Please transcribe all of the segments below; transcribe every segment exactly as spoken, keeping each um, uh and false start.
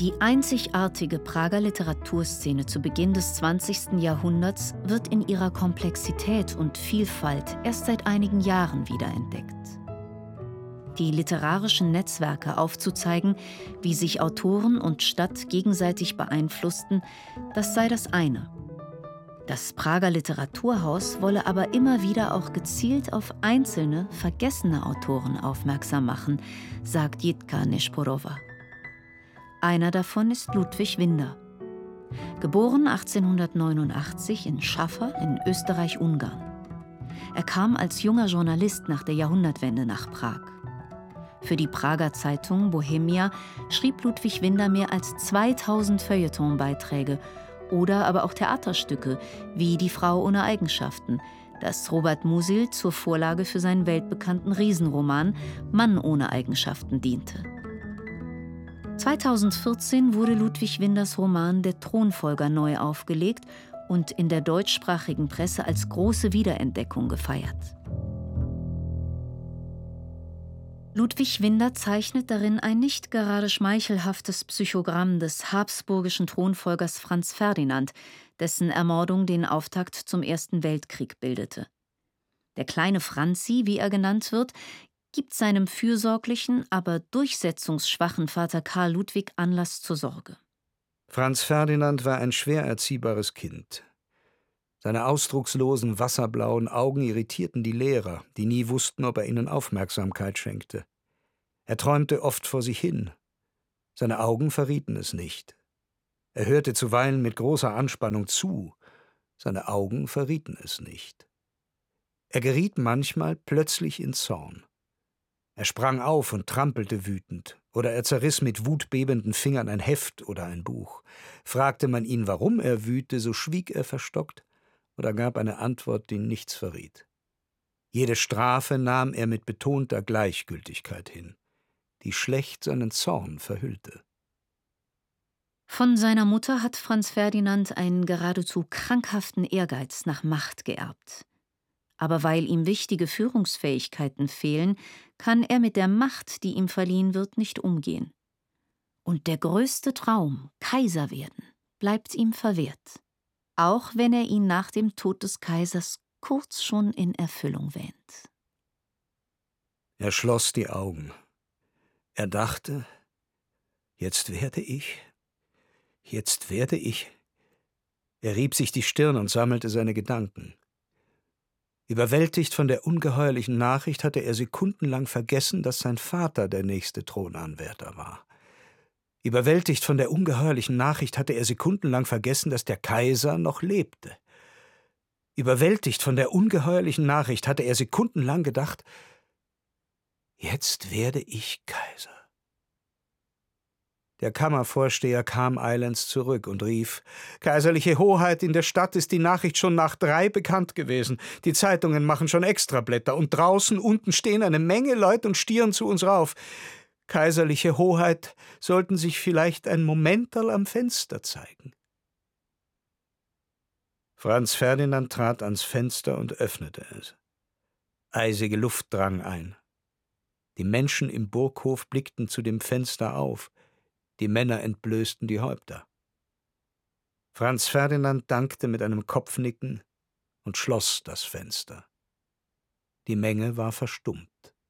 Die einzigartige Prager Literaturszene zu Beginn des zwanzigsten Jahrhunderts wird in ihrer Komplexität und Vielfalt erst seit einigen Jahren wiederentdeckt. Die literarischen Netzwerke aufzuzeigen, wie sich Autoren und Stadt gegenseitig beeinflussten, das sei das eine. Das Prager Literaturhaus wolle aber immer wieder auch gezielt auf einzelne, vergessene Autoren aufmerksam machen, sagt Jitka Nešporova. Einer davon ist Ludwig Winder. Geboren achtzehnhundertneunundachtzig in Schaffer in Österreich-Ungarn. Er kam als junger Journalist nach der Jahrhundertwende nach Prag. Für die Prager Zeitung Bohemia schrieb Ludwig Winder mehr als zweitausend Feuilletonbeiträge oder aber auch Theaterstücke wie Die Frau ohne Eigenschaften, das Robert Musil zur Vorlage für seinen weltbekannten Riesenroman Mann ohne Eigenschaften diente. zweitausendvierzehn wurde Ludwig Winders Roman Der Thronfolger neu aufgelegt und in der deutschsprachigen Presse als große Wiederentdeckung gefeiert. Ludwig Winder zeichnet darin ein nicht gerade schmeichelhaftes Psychogramm des habsburgischen Thronfolgers Franz Ferdinand, dessen Ermordung den Auftakt zum Ersten Weltkrieg bildete. Der kleine Franzi, wie er genannt wird, gibt seinem fürsorglichen, aber durchsetzungsschwachen Vater Karl Ludwig Anlass zur Sorge. Franz Ferdinand war ein schwer erziehbares Kind. Seine ausdruckslosen, wasserblauen Augen irritierten die Lehrer, die nie wussten, ob er ihnen Aufmerksamkeit schenkte. Er träumte oft vor sich hin. Seine Augen verrieten es nicht. Er hörte zuweilen mit großer Anspannung zu. Seine Augen verrieten es nicht. Er geriet manchmal plötzlich in Zorn. Er sprang auf und trampelte wütend, oder er zerriss mit wutbebenden Fingern ein Heft oder ein Buch. Fragte man ihn, warum er wüte, so schwieg er verstockt oder gab eine Antwort, die nichts verriet. Jede Strafe nahm er mit betonter Gleichgültigkeit hin, die schlecht seinen Zorn verhüllte. Von seiner Mutter hat Franz Ferdinand einen geradezu krankhaften Ehrgeiz nach Macht geerbt. Aber weil ihm wichtige Führungsfähigkeiten fehlen, kann er mit der Macht, die ihm verliehen wird, nicht umgehen. Und der größte Traum, Kaiser werden, bleibt ihm verwehrt, auch wenn er ihn nach dem Tod des Kaisers kurz schon in Erfüllung wähnt. Er schloss die Augen. Er dachte, jetzt werde ich, jetzt werde ich. Er rieb sich die Stirn und sammelte seine Gedanken. Überwältigt von der ungeheuerlichen Nachricht hatte er sekundenlang vergessen, dass sein Vater der nächste Thronanwärter war. Überwältigt von der ungeheuerlichen Nachricht hatte er sekundenlang vergessen, dass der Kaiser noch lebte. Überwältigt von der ungeheuerlichen Nachricht hatte er sekundenlang gedacht, jetzt werde ich Kaiser. Der Kammervorsteher kam eilends zurück und rief, »Kaiserliche Hoheit, in der Stadt ist die Nachricht schon nach drei bekannt gewesen. Die Zeitungen machen schon Extrablätter und draußen unten stehen eine Menge Leute und stieren zu uns rauf. Kaiserliche Hoheit sollten sich vielleicht ein Momenterl am Fenster zeigen.« Franz Ferdinand trat ans Fenster und öffnete es. Eisige Luft drang ein. Die Menschen im Burghof blickten zu dem Fenster auf. Die Männer entblößten die Häupter. Franz Ferdinand dankte mit einem Kopfnicken und schloss das Fenster. Die Menge war verstummt.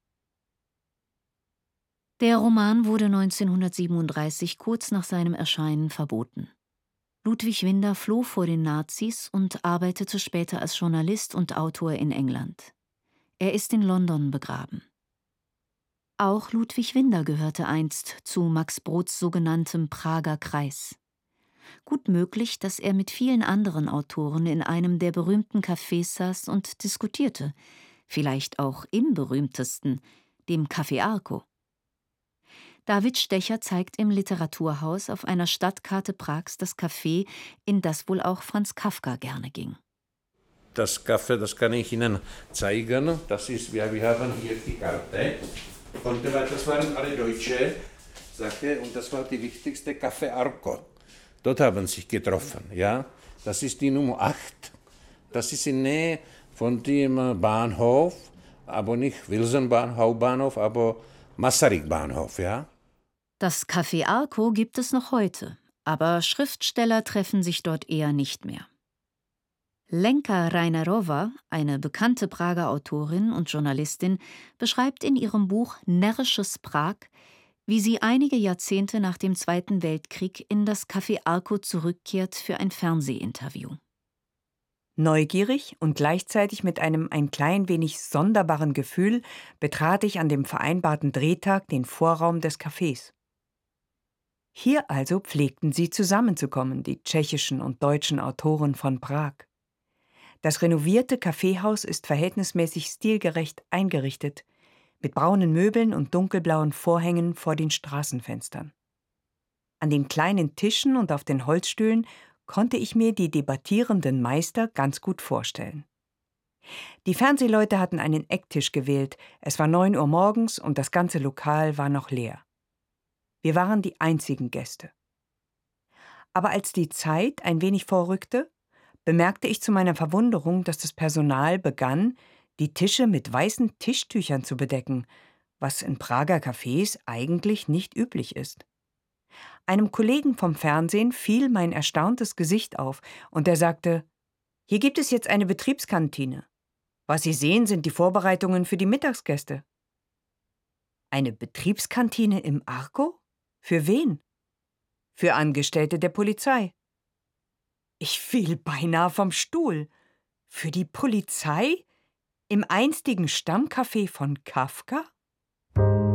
Der Roman wurde neunzehnhundertsiebenunddreißig kurz nach seinem Erscheinen verboten. Ludwig Winder floh vor den Nazis und arbeitete später als Journalist und Autor in England. Er ist in London begraben. Auch Ludwig Winder gehörte einst zu Max Brods sogenanntem Prager Kreis. Gut möglich, dass er mit vielen anderen Autoren in einem der berühmten Cafés saß und diskutierte, vielleicht auch im berühmtesten, dem Café Arco. David Stecher zeigt im Literaturhaus auf einer Stadtkarte Prags das Café, in das wohl auch Franz Kafka gerne ging. Das Café, das kann ich Ihnen zeigen. Das ist, wir, wir haben hier die Karte. Und das waren alle deutsche Sachen und das war die wichtigste Café Arco. Dort haben sie sich getroffen, ja. Das ist die Nummer acht. Das ist in Nähe von dem Bahnhof, aber nicht Wilson Bahnhof, Hauptbahnhof, aber Masaryk Bahnhof, ja. Das Café Arco gibt es noch heute, aber Schriftsteller treffen sich dort eher nicht mehr. Lenka Reinerová, eine bekannte Prager Autorin und Journalistin, beschreibt in ihrem Buch Närrisches Prag, wie sie einige Jahrzehnte nach dem Zweiten Weltkrieg in das Café Arco zurückkehrt für ein Fernsehinterview. Neugierig und gleichzeitig mit einem ein klein wenig sonderbaren Gefühl betrat ich an dem vereinbarten Drehtag den Vorraum des Cafés. Hier also pflegten sie zusammenzukommen, die tschechischen und deutschen Autoren von Prag. Das renovierte Kaffeehaus ist verhältnismäßig stilgerecht eingerichtet, mit braunen Möbeln und dunkelblauen Vorhängen vor den Straßenfenstern. An den kleinen Tischen und auf den Holzstühlen konnte ich mir die debattierenden Meister ganz gut vorstellen. Die Fernsehleute hatten einen Ecktisch gewählt, es war neun Uhr morgens und das ganze Lokal war noch leer. Wir waren die einzigen Gäste. Aber als die Zeit ein wenig vorrückte, bemerkte ich zu meiner Verwunderung, dass das Personal begann, die Tische mit weißen Tischtüchern zu bedecken, was in Prager Cafés eigentlich nicht üblich ist. Einem Kollegen vom Fernsehen fiel mein erstauntes Gesicht auf und er sagte: »Hier gibt es jetzt eine Betriebskantine. Was Sie sehen, sind die Vorbereitungen für die Mittagsgäste.« Eine Betriebskantine im Arco? Für wen? Für Angestellte der Polizei. Ich fiel beinahe vom Stuhl. Für die Polizei? Im einstigen Stammcafé von Kafka?